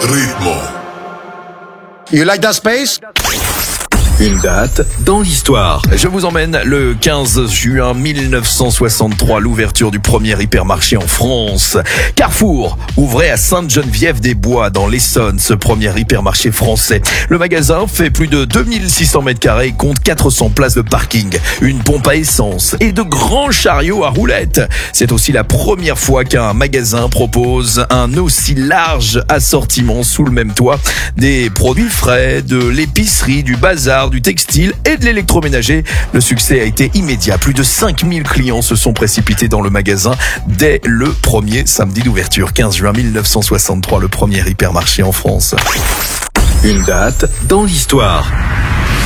Ritmo. You like that space? Une date dans l'histoire. Je vous emmène le 15 juin 1963, l'ouverture du premier hypermarché en France. Carrefour ouvrait à Sainte-Geneviève-des-Bois dans l'Essonne, ce premier hypermarché français. Le magasin fait plus de 2600 mètres carrés et compte 400 places de parking, une pompe à essence et de grands chariots à roulettes. C'est aussi la première fois qu'un magasin propose un aussi large assortiment sous le même toit. Des produits frais, de l'épicerie, du bazar, du textile et de l'électroménager. Le succès a été immédiat. Plus de 5000 clients se sont précipités dans le magasin dès le premier samedi d'ouverture. 15 juin 1963, le premier hypermarché en France. Une date dans l'histoire.